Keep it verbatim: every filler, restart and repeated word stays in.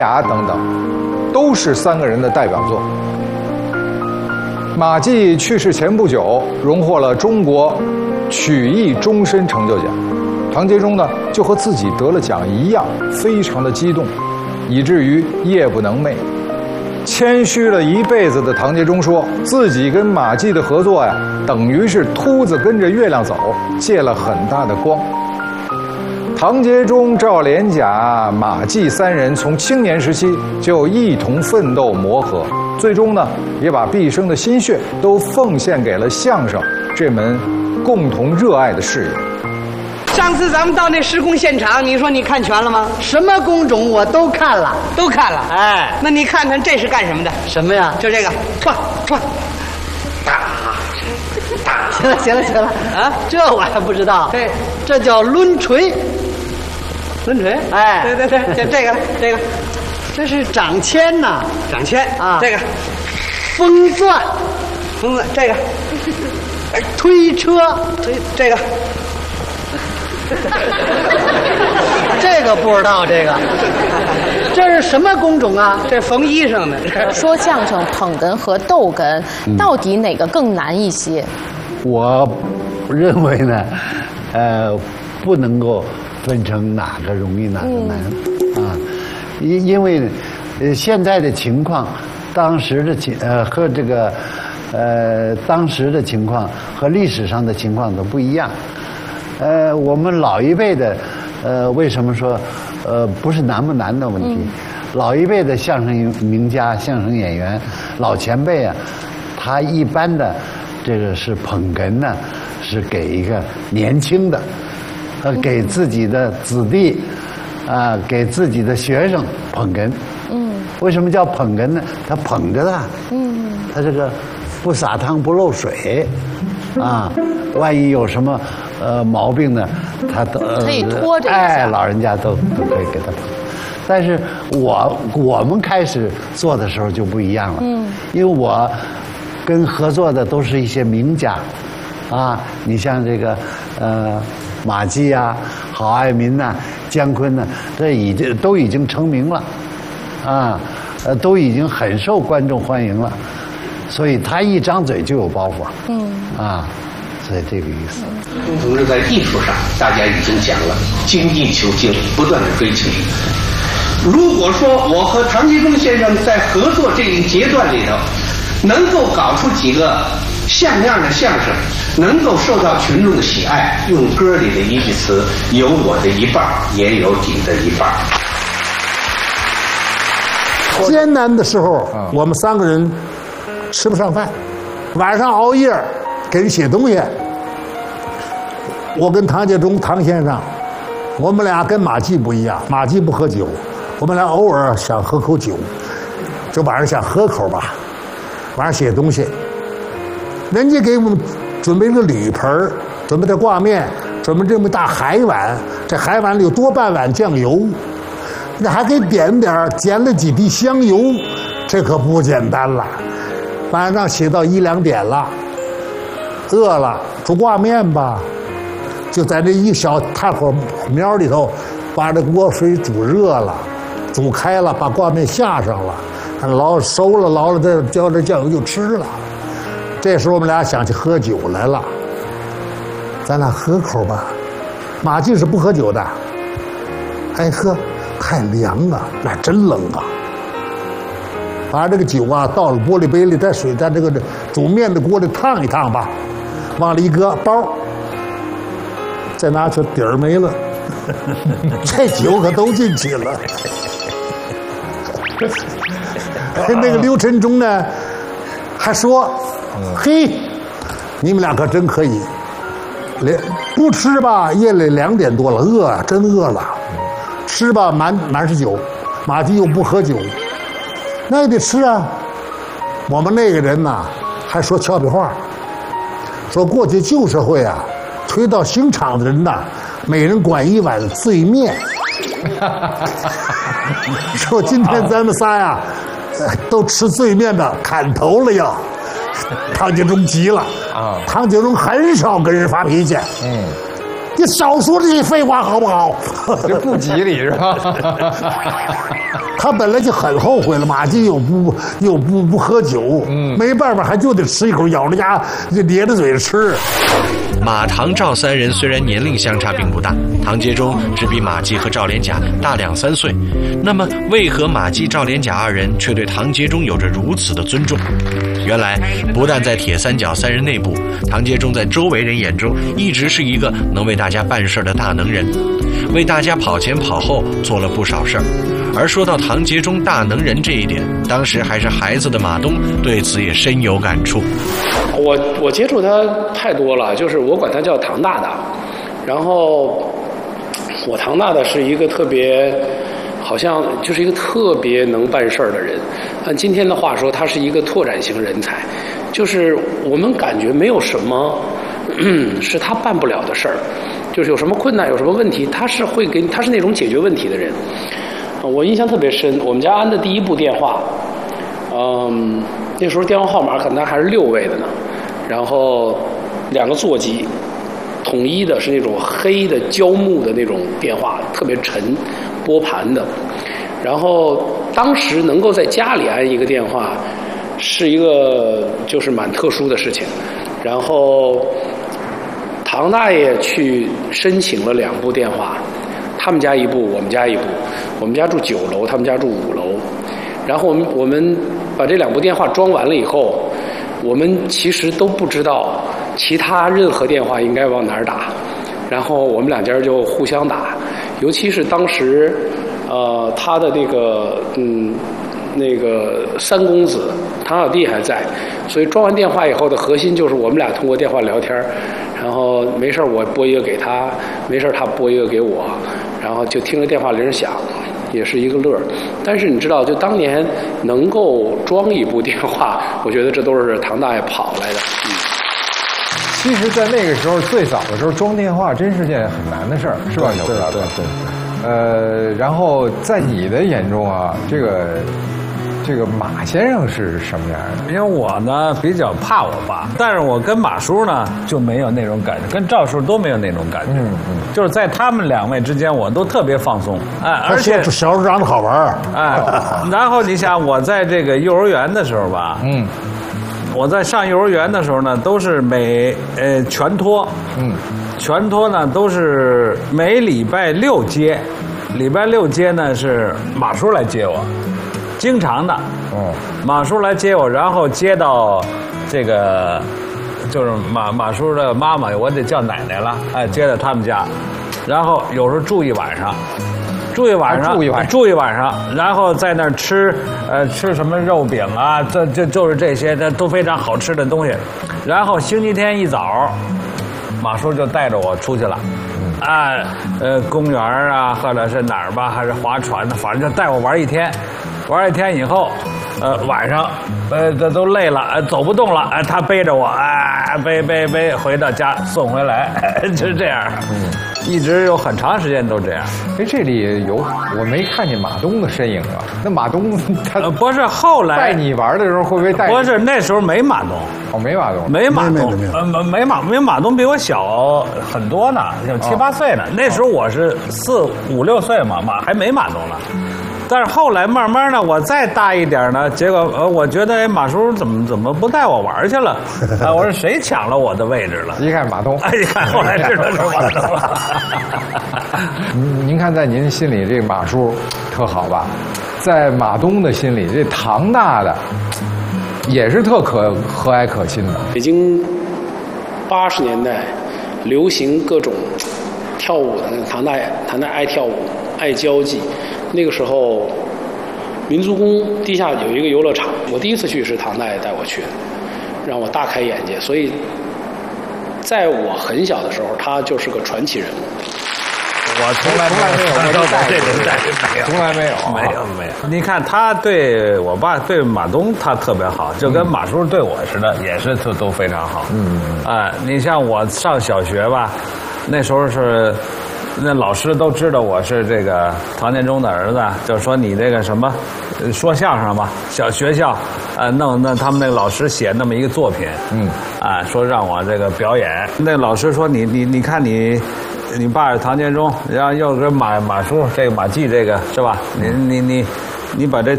雅》等等，都是三个人的代表作。马季去世前不久，荣获了中国曲艺终身成就奖。唐杰忠呢，就和自己得了奖一样，非常的激动，以至于夜不能寐。谦虚了一辈子的唐杰忠说，自己跟马季的合作呀，等于是秃子跟着月亮走，借了很大的光。唐杰忠、赵连甲、马季三人从青年时期就一同奋斗磨合，最终呢，也把毕生的心血都奉献给了相声这门共同热爱的事业。 上次咱们到那施工现场，你说你看全了吗？ 什么工种我都看了， 都看了。 哎， 那你看看这是干什么的？ 什么呀？ 就这个，唰唰， 行了行了行了啊，这我还不知道。 对， 这叫抡锤。 抡锤？ 哎， 对对对，就这个这个， 这是掌铅呐， 掌铅啊， 这个风钻， 风钻这个， 推车， 推这个。 这个不知道，这个这是什么工种啊？ 这缝衣裳的。 说相声捧哏和逗哏，到底哪个更难一些？ 我认为呢，呃，不能够分成哪个容易哪个难、嗯、啊，因因为呃现在的情况，当时的情呃和这个呃当时的情况和历史上的情况都不一样。呃，我们老一辈的，呃，为什么说，呃，不是难不难的问题？嗯、老一辈的相声名家、相声演员、老前辈啊，他一般的这个是捧哏呢，是给一个年轻的，呃，给自己的子弟，啊、呃，给自己的学生捧哏。嗯。为什么叫捧哏呢？他捧着他。嗯。他这个不撒汤不漏水，啊，万一有什么。呃，毛病呢，他都可以拖着一下， 哎，老人家都都可以给他捧。但是我我们开始做的时候就不一样了，嗯，因为我跟合作的都是一些名家，啊，你像这个呃马季啊、郝爱民呐、啊、姜昆呐、啊，这已经都已经成名了，啊，呃，都已经很受观众欢迎了，所以他一张嘴就有包袱，嗯，啊。所以这个意思。 钟同志在艺术上，大家已经讲了精益求精，不断的追求。如果说我和唐杰忠先生在合作这一阶段里头，能够搞出几个像样的相声，能够受到群众的喜爱，用歌里的一句词，有我的一半，也有你的一半。 艰难的时候，我们三个人吃不上饭，晚上熬夜给人写东西。我跟唐杰忠唐先生，我们俩跟马季不一样，马季不喝酒，我们俩偶尔想喝口酒，就晚上想喝口吧，晚上写东西。人家给我们准备个铝盆，准备的挂面，准备这么大海碗，这海碗里有多半碗酱油，那还给点点捡了几滴香油，这可不简单了。晚上写到一两点了，饿了煮挂面吧，就在这一小炭火苗里头，把这锅水煮热了，煮开了，把挂面下上了，捞熟了，捞了再浇着酱油就吃了。这时候我们俩想去喝酒来了，咱俩喝口吧。马季是不喝酒的，爱喝，太凉了，那真冷啊。把这个酒啊倒了玻璃杯里，在水在这个煮面的锅里烫一烫吧，往里一搁包，再拿出底儿没了，这酒可都进去了。那个刘晨忠呢，还说：“嘿，你们俩可真可以，连不吃吧，夜里两点多了，饿啊，真饿了；吃吧，满满是酒。马季又不喝酒。”那也得吃啊！我们那个人呐，还说俏皮话，说过去旧社会啊，推到刑场的人呐，每人管一碗醉面。说今天咱们仨呀，都吃醉面的砍头了要。唐杰忠急了啊！唐杰忠很少跟人发脾气，嗯， 你少说这些废话好不好？ 这不吉利是吧？ 他本来就很后悔了，马季又不又不不喝酒，嗯，没办法，还就得吃一口，咬着牙就咧着嘴吃。 马唐赵三人虽然年龄相差并不大，唐杰忠只比马季和赵连甲大两三岁，那么为何马季、赵连甲二人却对唐杰忠有着如此的尊重？原来不但在铁三角三人内部，唐杰忠在周围人眼中一直是一个能为大家办事的大能人，为大家跑前跑后做了不少事儿。而说到唐杰忠大能人这一点，当时还是孩子的马东对此也深有感触。 我我接触他太多了，就是我管他叫唐大大，然后我唐大大是一个特别，好像就是一个特别能办事儿的人。按今天的话说，他是一个拓展型人才，就是我们感觉没有什么是他办不了的事儿，就是有什么困难有什么问题，他是会给他是那种解决问题的人。我印象特别深，我们家安的第一部电话，嗯，那时候电话号码可能还是六位的呢，然后两个座机，统一的是那种黑的胶木的那种电话，特别沉，拨盘的。然后当时能够在家里安一个电话，是一个就是蛮特殊的事情。然后唐大爷去申请了两部电话。他们家一部，我们家一部，我们家住九楼，他们家住五楼。然后我们我们把这两部电话装完了以后，我们其实都不知道其他任何电话应该往哪儿打，然后我们两家就互相打。尤其是当时，呃，他的那个嗯那个三公子唐小弟还在，所以装完电话以后的核心就是我们俩通过电话聊天，然后没事我拨一个给他，没事他拨一个给我。然后就听着电话铃响，也是一个乐儿。但是你知道，就当年能够装一部电话，我觉得这都是唐大爷跑来的。嗯， 其实，在那个时候最早的时候，装电话真是件很难的事儿，是吧，小胡大哥？对对对。呃，然后在你的眼中啊，这个。这个马先生是什么样的？ 因为我呢比较怕我爸，但是我跟马叔呢就没有那种感觉，跟赵叔都没有那种感觉。嗯嗯，就是在他们两位之间，我都特别放松。哎，而且小时候长得好玩。 哎，然后你想我在这个幼儿园的时候吧，嗯，我在上幼儿园的时候呢，都是每呃全托，嗯，全托呢都是每礼拜六接，礼拜六接呢是马叔来接我。经常的，哦，马叔来接我，然后接到这个，就是马马叔的妈妈，我得叫奶奶了，哎，接到他们家，然后有时候住一晚上，住一晚上，住一晚上，住一晚上，然后在那儿吃，呃，吃什么肉饼啊，这这就是这些，这都非常好吃的东西。然后星期天一早，马叔就带着我出去了。啊，呃，公园啊，或者是哪儿吧，还是划船的，反正就带我玩一天。玩一天以后，呃，晚上，呃，这都累了，呃，走不动了，呃，他背着我，啊，背背背回到家送回来，就是这样，嗯，一直有很长时间都这样。 哎，这里有我没看见马东的身影啊？那马东他、 呃、不是后来带你玩的时候会不会带你？ 不是那时候没马东， 哦，没马东， 没马东，呃，没没马没马东比我小很多呢，有七八岁呢。那时候我是四五六岁嘛，马还没马东呢。但是后来慢慢呢，我再大一点呢，结果呃，我觉得哎，马叔怎么怎么不带我玩去了？啊，我说谁抢了我的位置了？ 一看马东， 哎，一看后来知道是马东了。 您您看，在您心里这个马叔特好吧？在马东的心里，这唐大的也是特可和蔼可亲的。 北京八十年代流行各种跳舞的，唐大爷，唐大爷爱跳舞，爱交际。那个时候，民族宫地下有一个游乐场，我第一次去是唐大爷带我去的，让我大开眼界。所以，在我很小的时候，他就是个传奇人物。 我从来没有没有这种待遇， 从来没有， 没有没有。你看他对我爸对马东他特别好，就跟马叔对我似的，也是都都非常好。嗯，哎，你像我上小学吧，那时候是。那老师都知道我是这个唐建忠的儿子，就说你这个什么，说相声吧，小学校，呃，弄那他们那个老师写那么一个作品，嗯，啊，说让我这个表演。那老师说你你你看你， 你爸是唐杰忠，然后又跟马马叔这个马季这个是吧？你你你你把这